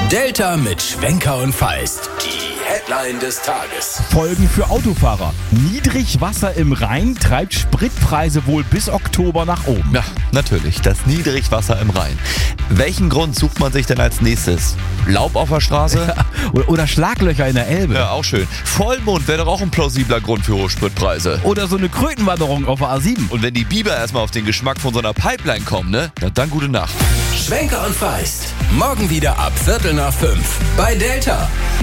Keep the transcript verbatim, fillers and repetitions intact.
Delta mit Schwenker und Feist. Die Headline des Tages. Folgen für Autofahrer. Niedrigwasser im Rhein treibt Spritpreise wohl bis Oktober nach oben. Ja, natürlich, das Niedrigwasser im Rhein. Welchen Grund sucht man sich denn als nächstes? Laub auf der Straße? Oder, oder Schlaglöcher in der Elbe. Ja, auch schön. Vollmond wäre doch auch ein plausibler Grund für hohe Spritpreise. Oder so eine Krötenwanderung auf der A sieben. Und wenn die Biber erstmal auf den Geschmack von so einer Pipeline kommen, ne? Na dann gute Nacht. Schwenker und Feist. Morgen wieder ab Viertel nach fünf bei Delta.